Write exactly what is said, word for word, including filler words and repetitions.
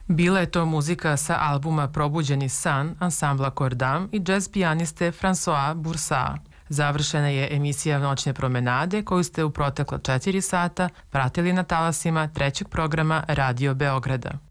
Bila je to muzika sa albuma Probuđeni san ansambla Kordam i džez pijaniste François Boursa. Završena je emisija Noćne promenade koju ste u protekla četiri sata pratili na talasima trećeg programa Radio Beograda.